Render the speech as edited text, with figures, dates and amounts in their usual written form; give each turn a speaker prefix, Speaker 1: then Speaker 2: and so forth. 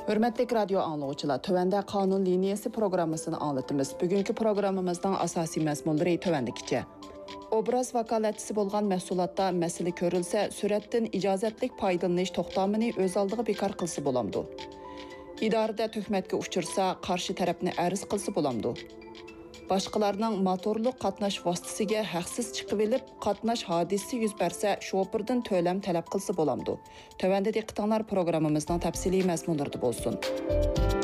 Speaker 1: Hürmetlik radyo anlıqçılar, tövəndə qanun liniyası programmasını anlatımız. Bugünkü programımızdan asasi məzmunları tövəndikiçə. Obraz vakalətçisi bolğan məhsulatda məsələ görülsə, sürətdən icazətlik paydalanış toxtamını öz aldığı bekar qılsı bolamdı. İdarədə töhmətə uçursa, qarşı tərəfini ərz qılsı bolamdı. Başqalarının motorluq qatnaş vasitəsiga haqsız çıxıb elib, qatnaş hadisi yüz bərsə, şofördən töləm tələb qılsı bolamdı. Tövəndə diqqətinizlər proqramımızdan təfsili məzmunları bolsun.